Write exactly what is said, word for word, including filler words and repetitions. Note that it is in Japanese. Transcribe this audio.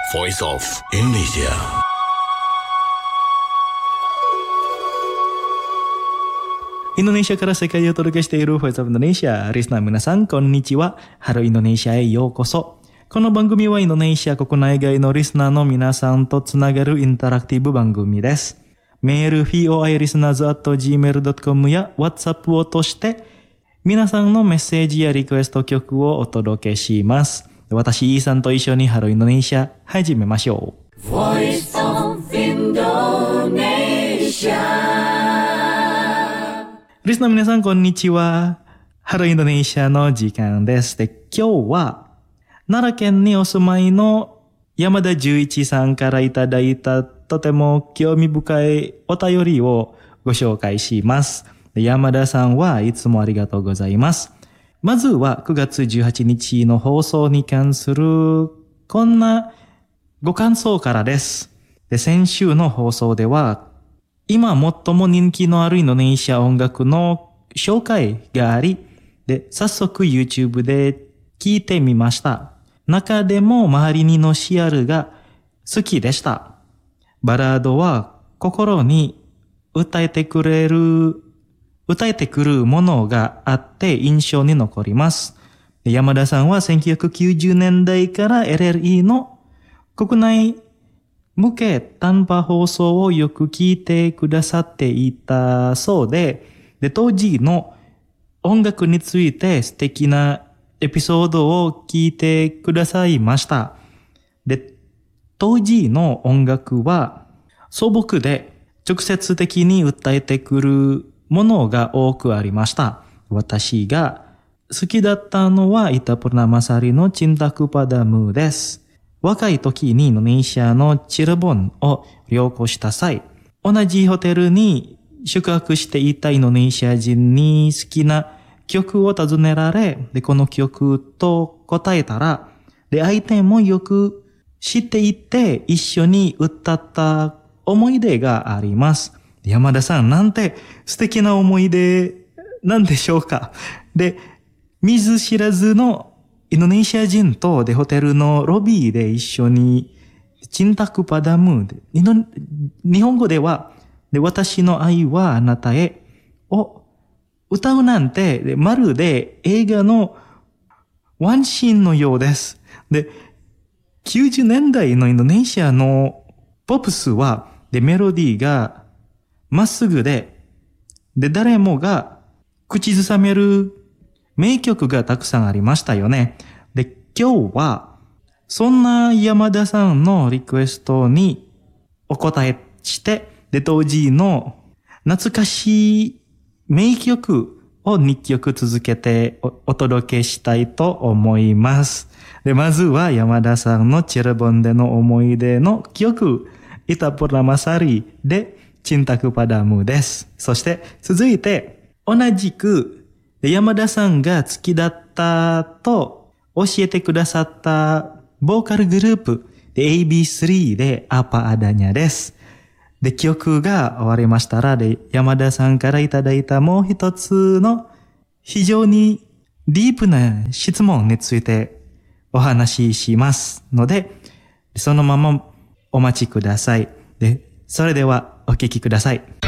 Voice of Indonesia. Indonesia から世界をお届けしている Voice of Indonesia。リスナー皆さん、こんにちは。ハローインドネシアへようこそ。この番組はインドネシア国内外のリスナーの皆さんとつながるインタラクティブ番組です。メール フィーオーアイリスナーズアットジーメールドットコム や WhatsApp を通して皆さんのメッセージやリクエスト曲をお届けします。私、イーさんと一緒にハローインドネシア始めましょう。 Voice of Indonesia。 リスナーの皆さん、こんにちは。ハローインドネシアの時間です。で、今日は奈良県にお住まいの山田十一さんからいただいたとても興味深いお便りをご紹介します。山田さんはいつもありがとうございます。まずはくがつじゅうはちにちの放送に関するこんなご感想からです。で、先週の放送では今最も人気のあるインドネシア音楽の紹介があり、で、早速 YouTube で聞いてみました。中でも周りにのシアルが好きでした。バラードは心に歌えてくれる歌えてくるものがあって印象に残ります。山田さんはせんきゅうひゃくきゅうじゅうねんだいから エルエルイー の国内向け短波放送をよく聞いてくださっていたそうで、で当時の音楽について素敵なエピソードを聞いてくださいました。で、当時の音楽は素朴で直接的に訴えてくるものが多くありました。私が好きだったのはイタプナマサリのチンタクパダムです。若い時にインドネシアのチルボンを旅行した際、同じホテルに宿泊していたインドネシア人に好きな曲を尋ねられ、で、この曲と答えたら、で、相手もよく知っていて一緒に歌った思い出があります。山田さん、なんて素敵な思い出なんでしょうか。で、見ず知らずのインドネシア人とでホテルのロビーで一緒にチンタクパダムで、日本語ではで私の愛はあなたへを歌うなんてでまるで映画のワンシーンのようです。で、きゅうじゅうねんだいのインドネシアのポップスはでメロディーがまっすぐで、で、誰もが口ずさめる名曲がたくさんありましたよね。で、今日は、そんな山田さんのリクエストにお答えして、で、当時の懐かしい名曲をにきょく続けて お, お届けしたいと思います。で、まずは山田さんのチルボンでの思い出の曲、イタプラマサリで、チンタクパダムです。そして続いて同じく山田さんが好きだったと教えてくださったボーカルグループで エービースリー でアパアダニャです。で、曲が終わりましたらで山田さんからいただいたもう一つの非常にディープな質問についてお話ししますので、そのままお待ちください。で、それではお聞きください。